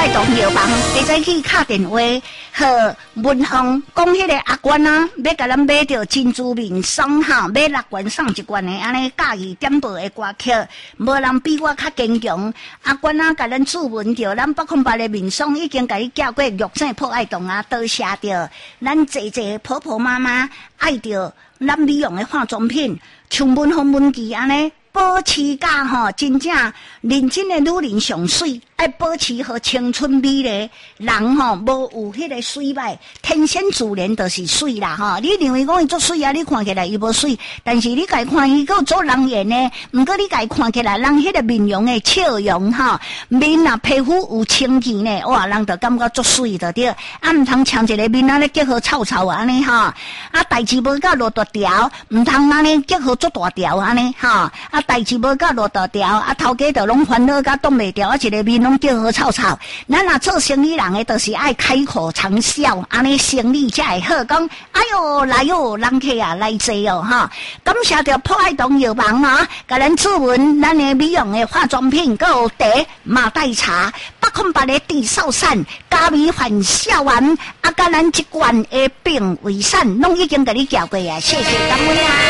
爱同药房，会使去敲电话，和文芳讲迄个阿官啊，要甲咱买着珍珠面霜哈，买6罐送1罐的，安尼教伊点报的歌曲，无人比我较坚强。阿官啊，甲咱注文着，咱808的面霜已经甲你叫过玉井破爱洞啊，多谢着咱济婆婆妈妈爱着咱美容的化妆品，像文芳文琪安尼。保持甲吼，真正认真的女人上水，爱保持好青春美丽。人吼无有迄个水歹，天生自然就是水啦吼。你认为讲伊足水啊，你看起来伊无水，但是你家看伊个做人缘呢，毋过你家看起来人迄个面容的笑容吼，面啊皮肤有清气呢，哇，人就感觉足水就对。啊，毋通像一个面啊咧结好臭臭安尼吼，啊代志无到落大条，毋通安尼结好足大条安尼吼，啊。代志无到落大条，啊头家就拢烦恼甲挡袂掉，啊一个面拢叫好臭臭。咱若做生意人诶，就是爱开口常笑，安尼生意才会好。讲，哎哟来哟，人客啊来坐哦哈！感谢着破爱洞药房啊，甲咱注文咱诶美容诶化妆品，还有茶、马黛茶、808的地少散、加米反笑丸，啊甲咱1罐诶病胃散，拢已经甲你交过啊，谢谢各位啊。